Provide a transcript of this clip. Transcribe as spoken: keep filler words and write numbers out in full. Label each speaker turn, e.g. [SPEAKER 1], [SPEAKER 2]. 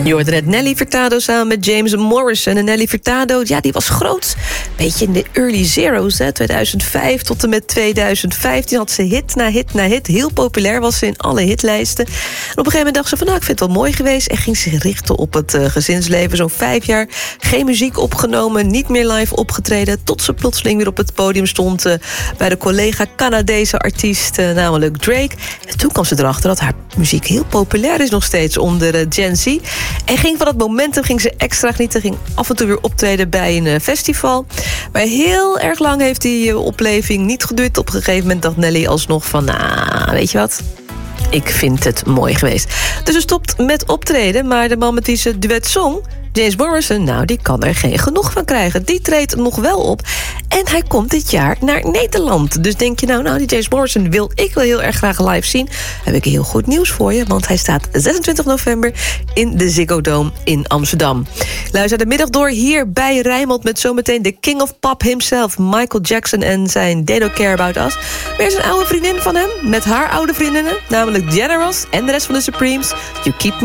[SPEAKER 1] Je hoorde net Nelly Furtado samen met James Morrison. En Nelly Furtado, ja, die was groot. Beetje in de early zeros, hè, tweeduizend vijf tot en met tweeduizend vijftien had ze hit na hit na hit. Heel populair was ze in alle hitlijsten. En op een gegeven moment dacht ze van, nou, ik vind het wel mooi geweest. En ging zich richten op het uh, gezinsleven. Zo'n vijf jaar geen muziek opgenomen, niet meer live opgetreden. Tot ze plotseling weer op het podium stond uh, bij de collega Canadese artiest, uh, namelijk Drake. En toen kwam ze erachter dat haar muziek heel populair is nog steeds onder uh, Gen Z. En ging van dat momentum ging ze extra genieten. Ging af en toe weer optreden bij een uh, festival. Maar heel erg lang heeft die uh, opleving niet geduurd. Op een gegeven moment dacht Nelly alsnog van, nou, weet je wat? Ik vind het mooi geweest. Dus ze stopt met optreden. Maar de man met wie ze duet zong, James Morrison, nou, die kan er geen genoeg van krijgen. Die treedt nog wel op. En hij komt dit jaar naar Nederland. Dus denk je nou, nou, die James Morrison wil ik wel heel erg graag live zien. Heb ik heel goed nieuws voor je. Want hij staat zesentwintig november in de Ziggo Dome in Amsterdam. Luister de middag door hier bij Rijnmond met zometeen de King of Pop himself, Michael Jackson en zijn They Don't Care About Us. Weer een oude vriendin van hem met haar oude vriendinnen, namelijk Generals en de rest van de Supremes. You Keep Me